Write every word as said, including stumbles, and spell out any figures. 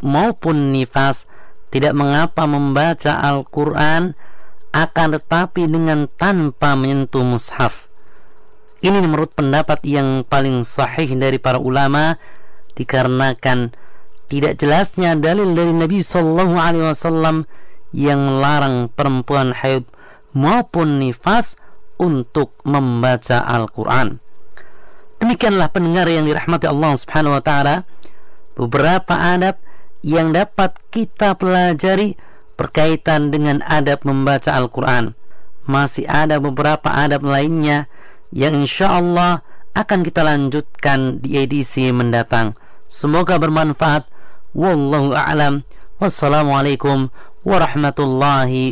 maupun nifas, tidak mengapa membaca Al-Quran, akan tetapi dengan tanpa menyentuh mushaf. Ini menurut pendapat yang paling sahih dari para ulama, dikarenakan tidak jelasnya dalil dari Nabi Sallallahu Alaihi Wasallam yang melarang perempuan haid maupun nifas untuk membaca Al-Quran. Demikianlah pendengar yang dirahmati Allah Subhanahu Wa Taala, beberapa adab yang dapat kita pelajari berkaitan dengan adab membaca Al-Quran. Masih ada beberapa adab lainnya yang insya Allah akan kita lanjutkan di edisi mendatang. Semoga bermanfaat. Wallahu a'lam. Wassalamualaikum warahmatullahi